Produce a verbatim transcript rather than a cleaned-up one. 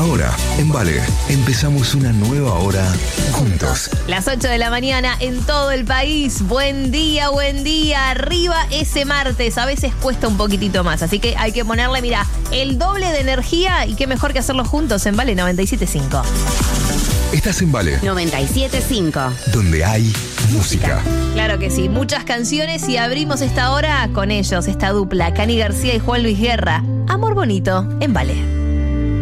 Ahora, en Vale, empezamos una nueva hora juntos. Las ocho de la mañana en todo el país. Buen día, buen día. Arriba ese martes. A veces cuesta un poquitito más. Así que hay que ponerle, mira, el doble de energía. Y qué mejor que hacerlo juntos en Vale noventa y siete punto cinco. Estás en Vale, noventa y siete punto cinco. donde hay música. Claro que sí. Muchas canciones y abrimos esta hora con ellos. Esta dupla, Cani García y Juan Luis Guerra. Amor bonito en Vale.